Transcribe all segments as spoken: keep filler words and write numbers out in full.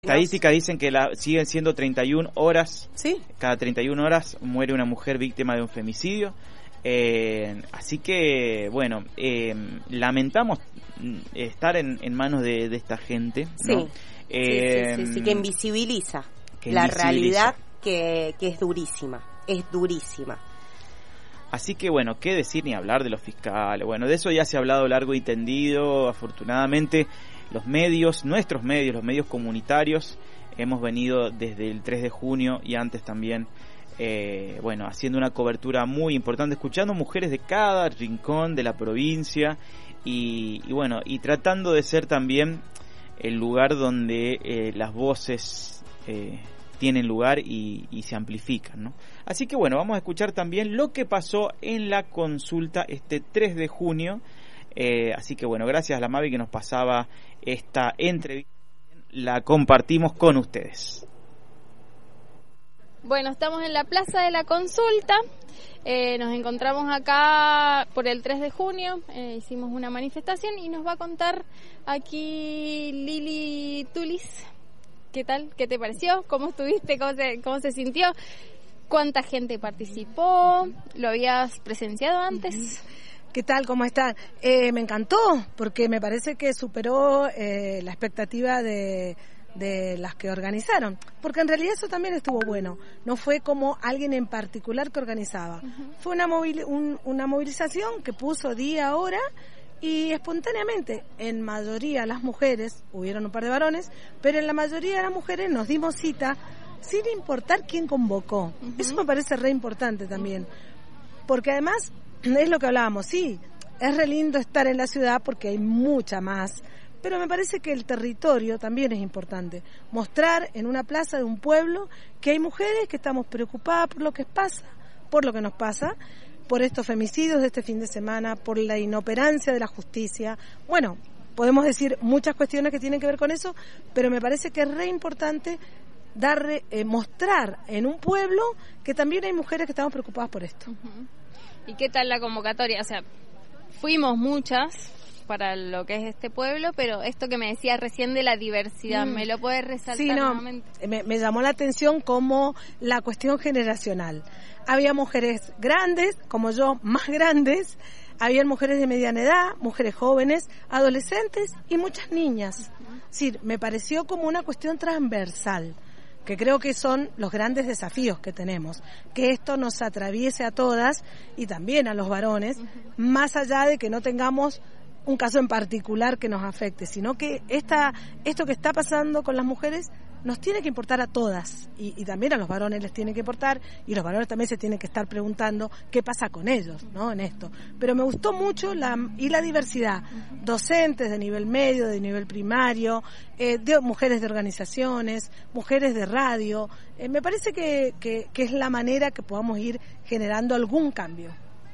estadísticas dicen que la, siguen siendo treinta y una horas, ¿sí? Cada treinta y una horas muere una mujer víctima de un femicidio. Eh, así que, bueno, eh, lamentamos estar en, en manos de, de esta gente, ¿no? Sí, eh, sí, sí, sí, sí, que invisibiliza que la invisibiliza. realidad que, que es durísima, es durísima. Así que, bueno, qué decir ni hablar de los fiscales. Bueno, de eso ya se ha hablado largo y tendido. Afortunadamente, los medios, nuestros medios, los medios comunitarios, hemos venido desde el tres de junio y antes también, eh, bueno, haciendo una cobertura muy importante, escuchando mujeres de cada rincón de la provincia y, y bueno, y tratando de ser también el lugar donde eh, las voces eh, tienen lugar y, y se amplifican, ¿no? Así que bueno, vamos a escuchar también lo que pasó en la consulta este tres de junio. Eh, así que bueno, gracias a la Mavi que nos pasaba esta entrevista, la compartimos con ustedes. Bueno, estamos en la Plaza de la Consulta, eh, nos encontramos acá por el tres de junio, eh, hicimos una manifestación y nos va a contar aquí Lili Tulis. ¿Qué tal? ¿Qué te pareció? ¿Cómo estuviste? ¿Cómo se, cómo se sintió? ¿Cuánta gente participó? ¿Lo habías presenciado antes? ¿Qué tal? ¿Cómo están? Eh, me encantó, porque me parece que superó eh, la expectativa de, de las que organizaron. Porque en realidad eso también estuvo bueno. No fue como alguien en particular que organizaba. Uh-huh. Fue una, movil, un, una movilización que puso día, hora, y espontáneamente, en mayoría las mujeres, hubieron un par de varones, pero en la mayoría de las mujeres nos dimos cita sin importar quién convocó. Uh-huh. Eso me parece re importante también. Porque además, es lo que hablábamos, sí, es re lindo estar en la ciudad porque hay mucha más, pero me parece que el territorio también es importante. Mostrar en una plaza de un pueblo que hay mujeres que estamos preocupadas por lo que pasa, por lo que nos pasa, por estos femicidios de este fin de semana, por la inoperancia de la justicia. Bueno, podemos decir muchas cuestiones que tienen que ver con eso, pero me parece que es re importante dar, eh, mostrar en un pueblo que también hay mujeres que estamos preocupadas por esto. Uh-huh. ¿Y qué tal la convocatoria? O sea, fuimos muchas para lo que es este pueblo, pero esto que me decías recién de la diversidad, mm. ¿me lo puedes resaltar sí, no, nuevamente? Me, me llamó la atención como la cuestión generacional. Había mujeres grandes, como yo, más grandes, había mujeres de mediana edad, mujeres jóvenes, adolescentes y muchas niñas. Uh-huh. Es decir, me pareció como una cuestión transversal, que creo que son los grandes desafíos que tenemos, que esto nos atraviese a todas y también a los varones, uh-huh. más allá de que no tengamos un caso en particular que nos afecte, sino que esta, esto que está pasando con las mujeres nos tiene que importar a todas y, y también a los varones les tiene que importar y los varones también se tienen que estar preguntando qué pasa con ellos, ¿no? En esto. Pero me gustó mucho la y la diversidad, docentes de nivel medio, de nivel primario, eh, de mujeres de organizaciones, mujeres de radio. Eh, me parece que, que, que es la manera que podamos ir generando algún cambio.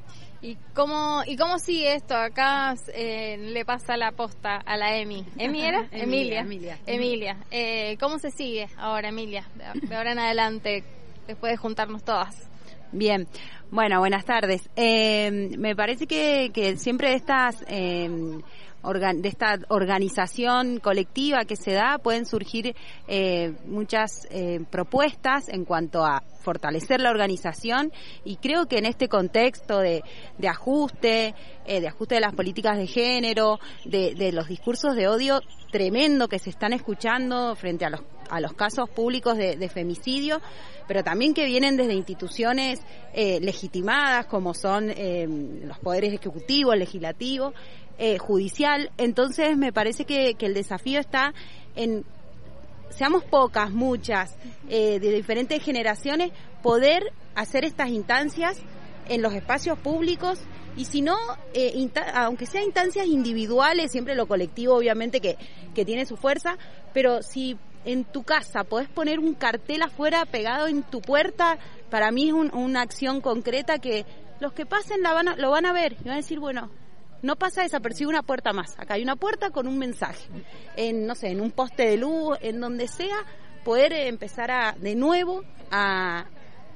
¿Y cómo y cómo sigue esto? Acá eh, le pasa la posta a la Emi. ¿Emi era? Emilia. Emilia. Emilia. Emilia. Eh, ¿Cómo se sigue ahora, Emilia? De, de ahora en adelante, después de juntarnos todas. Bien. Bueno, buenas tardes. Eh, me parece que, que siempre estas... Eh, Organ, de esta organización colectiva que se da pueden surgir eh, muchas eh, propuestas en cuanto a fortalecer la organización y creo que en este contexto de, de ajuste, eh, de ajuste de las políticas de género, de, de los discursos de odio tremendo que se están escuchando frente a los a los casos públicos de, de femicidio, pero también que vienen desde instituciones eh, legitimadas como son eh, los poderes ejecutivo, legislativo, eh, judicial. Entonces me parece que, que el desafío está en, seamos pocas, muchas, eh, de diferentes generaciones, poder hacer estas instancias en los espacios públicos y si no, eh, insta- aunque sea instancias individuales, siempre lo colectivo obviamente que, que tiene su fuerza, pero si en tu casa podés poner un cartel afuera pegado en tu puerta, para mí es un, una acción concreta que los que pasen la van a, lo van a ver y van a decir, bueno, no pasa desapercibido una puerta más, acá hay una puerta con un mensaje, en no sé, en un poste de luz, en donde sea, poder empezar a de nuevo a,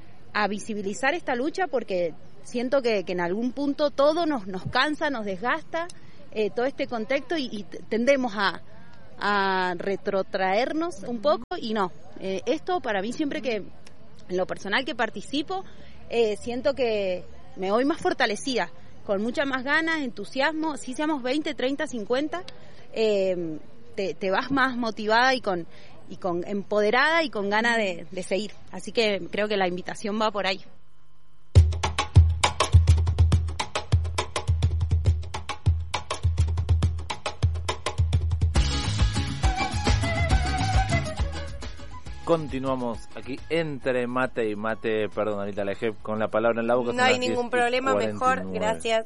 a visibilizar esta lucha porque siento que, que en algún punto todo nos, nos cansa, nos desgasta, eh, todo este contexto y, y tendemos a a retrotraernos un poco y no. Eh, esto para mí siempre que, en lo personal que participo, eh, siento que me voy más fortalecida, con muchas más ganas, entusiasmo, si seamos veinte, treinta, cincuenta, eh, te, te vas más motivada y con, y con empoderada y con ganas de, de seguir. Así que creo que la invitación va por ahí. Continuamos aquí entre mate y mate, perdón, ahorita la dejé con la palabra en la boca. No hay ningún problema, mejor, gracias.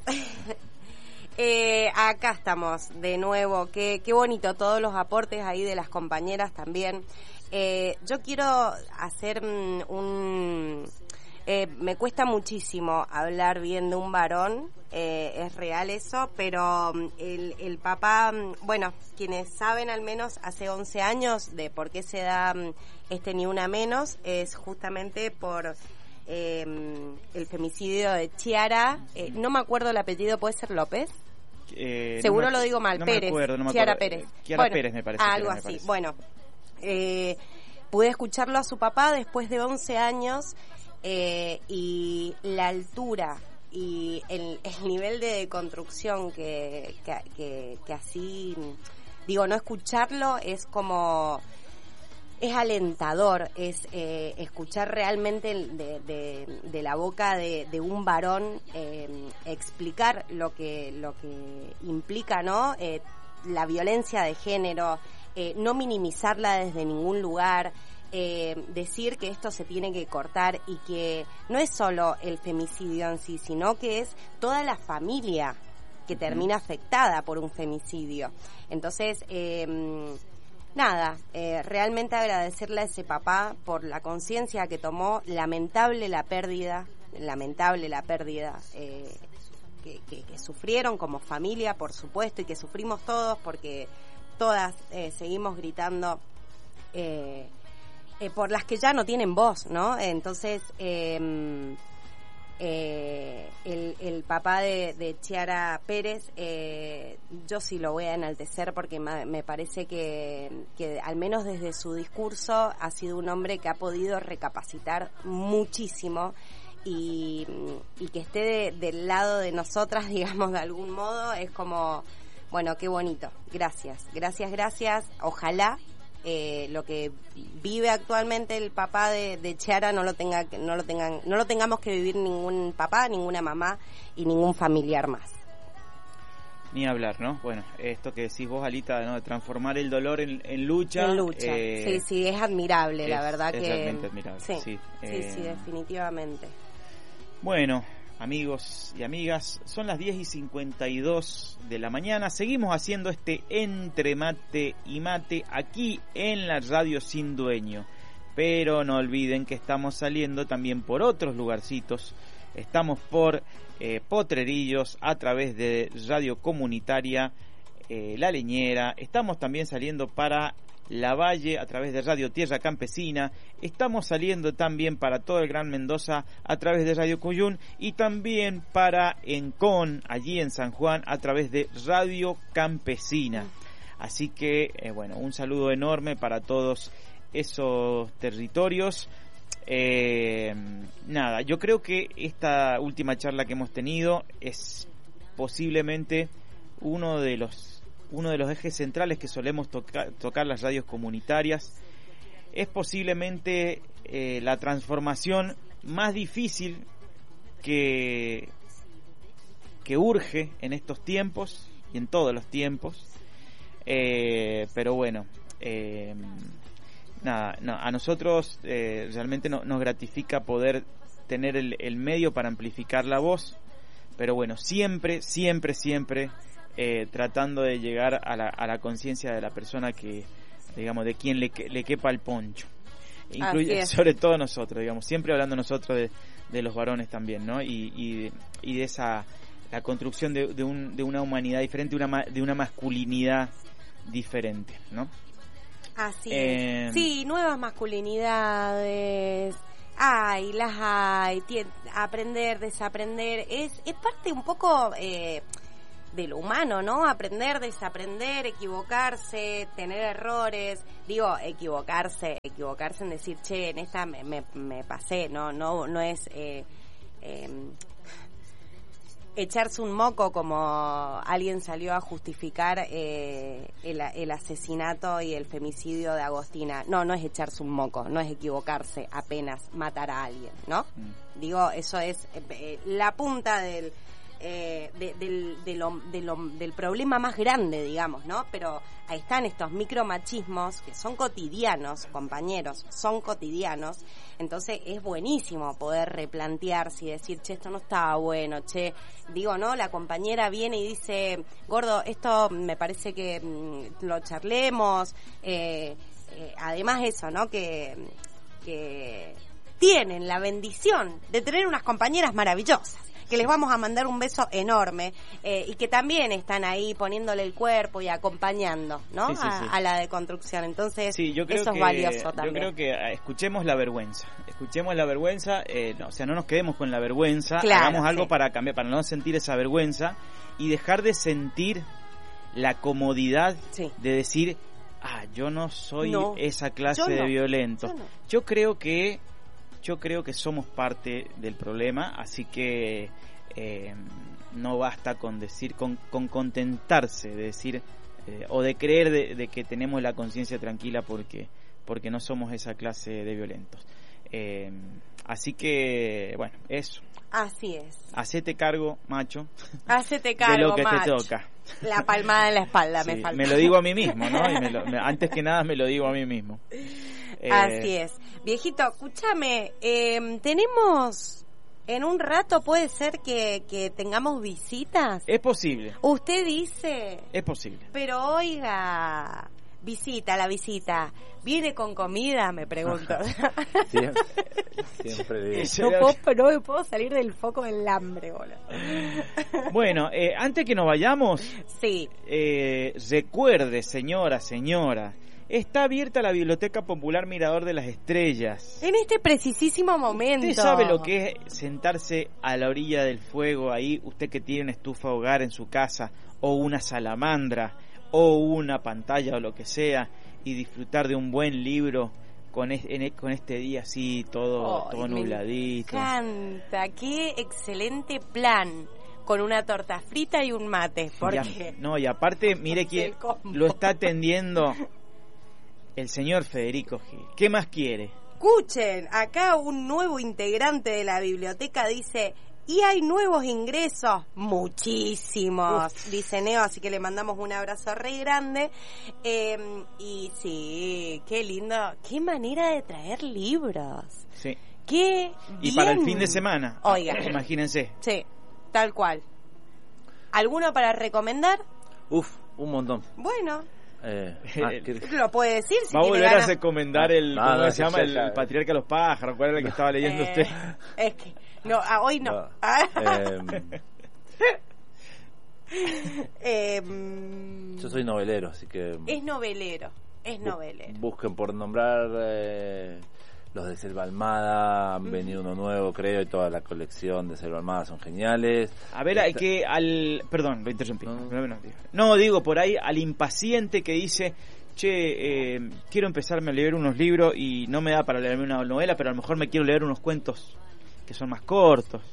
eh, acá estamos de nuevo, qué, qué bonito todos los aportes ahí de las compañeras también. Eh, yo quiero hacer un... un eh, me cuesta muchísimo hablar bien de un varón, eh, es real eso, pero el, el papá, bueno, quienes saben al menos hace once años de por qué se da este Ni Una Menos, es justamente por eh, el femicidio de Chiara, eh, no me acuerdo el apellido, ¿puede ser López? Eh, Seguro no me, lo digo mal, no Pérez, me acuerdo, no me Chiara acuerdo. Pérez. Chiara bueno, Pérez me parece. Algo me así, parece. bueno, eh, pude escucharlo a su papá después de once años eh, y la altura y el, el nivel de construcción que, que, que, que así, digo, no escucharlo es como... es alentador, es eh, escuchar realmente de, de, de la boca de, de un varón eh, explicar lo que lo que implica, ¿no? Eh, la violencia de género, eh, no minimizarla desde ningún lugar, eh, decir que esto se tiene que cortar y que no es solo el femicidio en sí, sino que es toda la familia que termina afectada por un femicidio. Entonces, eh, Nada, eh, realmente agradecerle a ese papá por la conciencia que tomó, lamentable la pérdida, lamentable la pérdida eh, que, que, que sufrieron como familia, por supuesto, y que sufrimos todos porque todas eh, seguimos gritando eh, eh, por las que ya no tienen voz, ¿no? Entonces, eh, Eh, el, el papá de, de Chiara Pérez, eh, yo sí lo voy a enaltecer porque me, me parece que, que al menos desde su discurso ha sido un hombre que ha podido recapacitar muchísimo y, y que esté de, del lado de nosotras, digamos, de algún modo, es como, bueno, qué bonito. Gracias, gracias, gracias. Ojalá Eh, lo que vive actualmente el papá de, de Chiara no lo tenga, no lo tengan, no lo tengamos que vivir ningún papá, ninguna mamá y ningún familiar más. Ni hablar, ¿no? Bueno, esto que decís vos, Alita, ¿no? De transformar el dolor en, en lucha. En lucha, eh, sí, sí, es admirable, es, la verdad es que... realmente admirable, sí. Sí, eh, sí, sí, definitivamente. Bueno, amigos y amigas, son las diez y cincuenta y dos de la mañana. Seguimos haciendo este Entre Mate y Mate aquí en la Radio Sin Dueño. Pero no olviden que estamos saliendo también por otros lugarcitos. Estamos por eh, Potrerillos a través de Radio Comunitaria eh, La Leñera. Estamos también saliendo para La Valle a través de Radio Tierra Campesina. Estamos saliendo también para todo el Gran Mendoza a través de Radio Cuyún y también para Encón, allí en San Juan, a través de Radio Campesina. Así que, eh, bueno, un saludo enorme para todos esos territorios. Eh, nada, yo creo que esta última charla que hemos tenido es posiblemente uno de los uno de los ejes centrales que solemos tocar, tocar las radios comunitarias. Es posiblemente eh, la transformación más difícil que, que urge en estos tiempos y en todos los tiempos. Eh, pero bueno, eh, nada, no, a nosotros eh, realmente no, nos gratifica poder tener el, el medio para amplificar la voz. Pero bueno, siempre, siempre, siempre... Eh, tratando de llegar a la, a la conciencia de la persona que, digamos, de quien le, le quepa el poncho, incluye sobre todo nosotros, digamos, siempre hablando nosotros de, de los varones también, ¿no? Y, y, y de esa la construcción de, de, un, de una humanidad diferente, una, de una masculinidad diferente, ¿no? Así eh, es. Sí, nuevas masculinidades. Hay, las hay. Tien, aprender, desaprender. Es, es parte un poco... Eh, de lo humano, ¿no? Aprender, desaprender, equivocarse, tener errores. Digo, equivocarse, equivocarse en decir, che, en esta me, me, me pasé, no, no, no es eh, eh, echarse un moco como alguien salió a justificar eh, el, el asesinato y el femicidio de Agostina. No, no es echarse un moco, no es equivocarse apenas matar a alguien, ¿no? Mm. Digo, eso es eh, la punta del eh, de, del, de lo, de lo, del problema más grande, digamos, ¿no? Pero ahí están estos micromachismos que son cotidianos, compañeros, son cotidianos. Entonces es buenísimo poder replantearse y decir, che, esto no estaba bueno, che, digo, ¿no? La compañera viene y dice, gordo, esto me parece que mmm, lo charlemos, eh, eh, además eso, ¿no? Que, que tienen la bendición de tener unas compañeras maravillosas, que les vamos a mandar un beso enorme, eh, y que también están ahí poniéndole el cuerpo y acompañando, ¿no? Sí, sí, a, sí. a la deconstrucción. Entonces, sí, yo creo eso que, es valioso también. Yo creo que escuchemos la vergüenza, escuchemos la vergüenza, eh, no, o sea, no nos quedemos con la vergüenza, claro, hagamos algo sí. para cambiar, para no sentir esa vergüenza y dejar de sentir la comodidad sí. de decir, ah, yo no soy no, esa clase no, de violento. Yo, no. yo creo que Yo creo que somos parte del problema, así que eh, no basta con decir, con, con contentarse de decir eh, o de creer de, de que tenemos la conciencia tranquila porque porque no somos esa clase de violentos. Eh, así que, bueno, eso. Así es. Hacete cargo, macho. Hacete cargo, de lo que macho. te toca. La palmada en la espalda sí, me falta. Me lo digo a mí mismo, ¿no? Y me lo, me, antes que nada me lo digo a mí mismo. Eh, Así es. Viejito, escúchame, eh, tenemos, en un rato puede ser que, que tengamos visitas. Es posible. Usted dice. Es posible. Pero oiga, visita, la visita, ¿viene con comida? Me pregunto. Siempre, siempre digo. No puedo, no me puedo salir del foco del hambre, boludo. Bueno, eh, antes que nos vayamos, sí. eh, recuerde, señora, señora, está abierta la Biblioteca Popular Mirador de las Estrellas. En este precisísimo momento. ¿Usted sabe lo que es sentarse a la orilla del fuego ahí? Usted que tiene una estufa de hogar en su casa, o una salamandra, o una pantalla, o lo que sea, y disfrutar de un buen libro con, es, en, con este día así, todo, oh, todo nubladito. Me encanta, qué excelente plan. Con una torta frita y un mate. Porque... No, y aparte, mire que lo está atendiendo el señor Federico Gil. ¿Qué más quiere? Escuchen, acá un nuevo integrante de la biblioteca dice, y hay nuevos ingresos, muchísimos, Uf. dice Neo, así que le mandamos un abrazo re grande. Eh, y sí, qué lindo, qué manera de traer libros. Sí. Qué Y bien. para el fin de semana, oiga, imagínense. Sí, tal cual. ¿Alguno para recomendar? Uf, un montón. Bueno. Eh, ah, ¿qué? Lo puede decir si va a volver ganas. a recomendar el no, ¿cómo no, se llama? ya, el, ya, el patriarca de los pájaros. ¿Cuál era el que estaba leyendo eh, usted? Es que no, ah, hoy no, no. eh, eh, yo soy novelero, así que es novelero es novelero busquen por nombrar eh, los de Selva Almada. Han mm. venido uno nuevo, creo, y toda la colección de Selva Almada son geniales. A ver, hay que al... Perdón, lo interrumpí. No, no, no, no, digo, por ahí al impaciente que dice, che, eh, quiero empezarme a leer unos libros y no me da para leerme una novela, pero a lo mejor me quiero leer unos cuentos que son más cortos.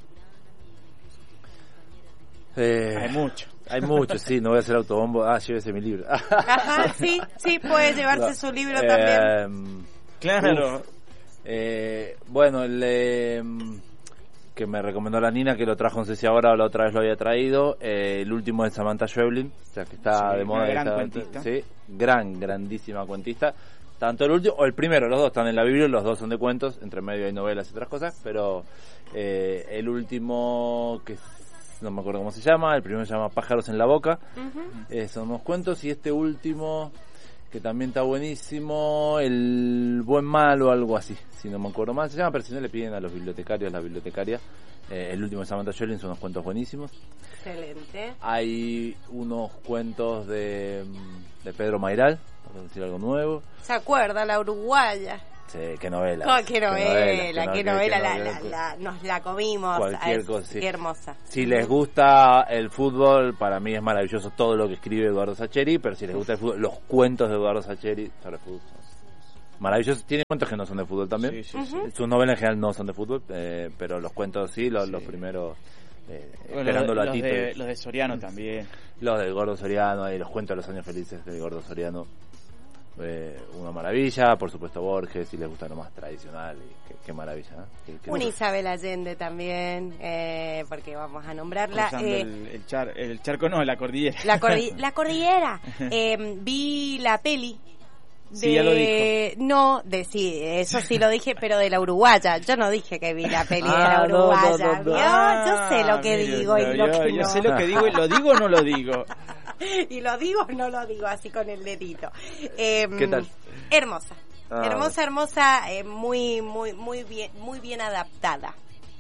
Eh, hay mucho. Hay mucho, sí, no voy a hacer autobombo. Ah, llévese mi libro. Ajá, sí, sí, puede llevarse no. su libro eh, también. Claro. Uf. Eh, bueno, el eh, que me recomendó la Nina, que lo trajo, no sé si ahora o la otra vez lo había traído, eh, el último de Samantha Schweblin, o sea, que está sí, de moda. Una gran esta, cuentista. Sí, gran, grandísima cuentista. Tanto el último, o el primero, los dos están en la Biblia, los dos son de cuentos, entre medio hay novelas y otras cosas, pero eh, el último, que no me acuerdo cómo se llama, el primero se llama Pájaros en la Boca, uh-huh. eh, son unos cuentos, y este último, que también está buenísimo, El Buen Mal o algo así, si no me acuerdo mal se llama, pero si no le piden a los bibliotecarios, las bibliotecarias, eh, el último de Samantha Schweblin son unos cuentos buenísimos. Excelente. Hay unos cuentos de, de Pedro Mairal, por decir algo nuevo. ¿Se acuerda? La uruguaya. Sí, qué novela. Oh, qué novela, qué novela, la, novela. la, la, nos la comimos. Cualquier es, cosa, sí. Qué hermosa. Si les gusta el fútbol, para mí es maravilloso todo lo que escribe Eduardo Sacheri, pero si les gusta el fútbol, los cuentos de Eduardo Sacheri sobre el fútbol son maravillosos. Tiene cuentos que no son de fútbol también. Sí, sí, uh-huh. sí. Sus novelas en general no son de fútbol, eh, pero los cuentos sí, los, sí. los primeros... Eh, bueno, esperándolo los, a Tito. de, los de Soriano también. Los del Gordo Soriano, y los cuentos de los años felices del Gordo Soriano. Eh, una maravilla, por supuesto Borges, si les gusta lo más tradicional, y qué, qué maravilla, ¿eh? Qué, qué una Isabel Allende también, eh, porque vamos a nombrarla. Eh, el, el, char, el charco no, la cordillera. La, cordi- la cordillera. Eh, vi la peli. De, sí, ya lo dijo. No, de sí, eso sí lo dije, pero de la uruguaya. Yo no dije que vi la peli ah, de la uruguaya. No, no, no, no. Yo, Ah, yo sé lo que mire, digo yo, y lo yo, que yo no. sé lo que digo y lo digo o no lo digo. Y lo digo o no lo digo, así con el dedito. Eh, ¿Qué tal? Hermosa. Ah, hermosa, hermosa, eh, muy, muy, muy bien, muy bien adaptada.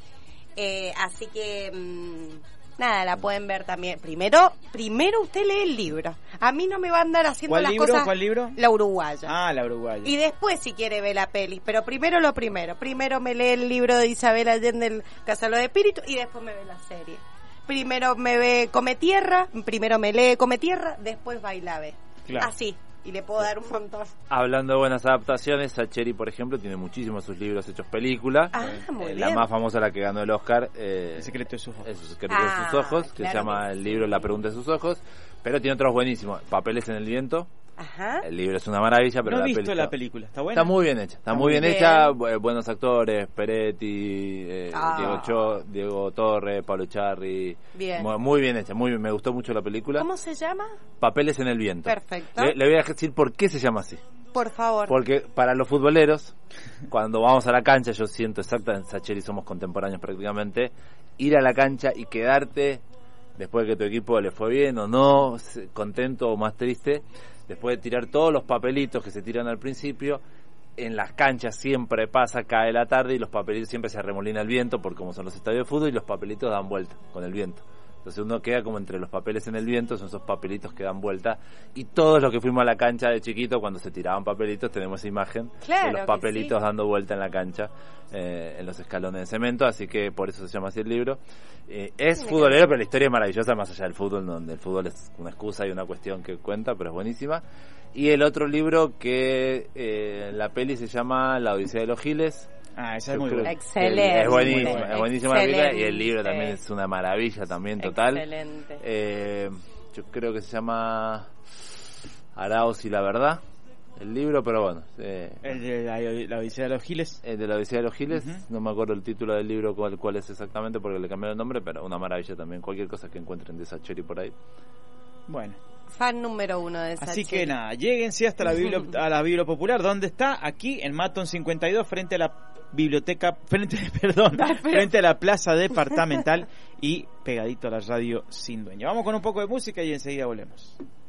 Eh, así que... Mmm, nada, la pueden ver también. Primero, primero usted lee el libro. A mí no me va a andar haciendo ¿Cuál las libro? cosas. ¿Cuál libro? La uruguaya. Ah, la uruguaya. Y después si quiere ver la peli, pero primero lo primero. Primero me lee el libro de Isabel Allende, el Casalo de Espíritu, y después me ve la serie. Primero me ve Come Tierra, primero me lee Come Tierra, después Baila Ve. Claro. Así. Y le puedo dar un montón. Hablando de buenas adaptaciones, Sacheri, por ejemplo, tiene muchísimos sus libros hechos película. Ah, muy Eh, bien. La más famosa, la que ganó el Oscar, eh, El secreto de sus ojos. es El secreto Ah, de sus ojos, que claro se llama que el sí. libro La pregunta de sus ojos. Pero tiene otros buenísimos. Papeles en el viento. Ajá. El libro es una maravilla, pero No he la visto película la película. ¿Está buena? está muy bien hecha. Está, Está muy muy bien, bien. hecha. bu- Buenos actores, Peretti, eh, Ah. Diego Cho, Diego Torres, Pablo Charri. Bien. Muy, muy bien hecha. Muy bien. Me gustó mucho la película. ¿Cómo se llama? Papeles en el viento. Perfecto. Le, le voy a decir por qué se llama así. Por favor. Porque para los futboleros, cuando vamos a la cancha, yo siento exactamente, Sacheri somos contemporáneos prácticamente, ir a la cancha y quedarte después de que tu equipo le fue bien o no, contento o más triste, después de tirar todos los papelitos que se tiran al principio, en las canchas siempre pasa, cae la tarde y los papelitos siempre se arremolina el viento, porque como son los estadios de fútbol y los papelitos dan vuelta con el viento. Entonces uno queda como entre los papeles en el viento, son esos papelitos que dan vuelta, y todos los que fuimos a la cancha de chiquito, cuando se tiraban papelitos, tenemos esa imagen Claro de los que papelitos sí. dando vuelta en la cancha, eh, en los escalones de cemento, así que por eso se llama así el libro. Eh, es Me futbolero, encanta. pero la historia es maravillosa, más allá del fútbol, donde el fútbol es una excusa y una cuestión que cuenta, pero es buenísima. Y el otro libro que eh, la peli se llama La Odisea de los Giles. Ah, esa es Yo muy creo buena. que Excelente. Es buenísima, es buenísima la película, y el libro Excelente. también es una maravilla también total. Excelente. Eh, yo creo que se llama Arauz y la verdad, el libro, pero bueno. Eh, El de la, la Odisea de los Giles. el de la Odisea de los Giles, Ujú. no me acuerdo el título del libro cuál, cuál es exactamente porque le cambiaron el nombre, pero una maravilla también, cualquier cosa que encuentren de Sacheri por ahí. Bueno. Fan número uno de esa Así chica. que nada, lléguense hasta la biblia, a la Biblia Popular, donde está, aquí en Maton cincuenta y dos, frente a la biblioteca, frente, perdón, frente a la plaza departamental y pegadito a la radio Sin Dueño. Vamos con un poco de música y enseguida volvemos.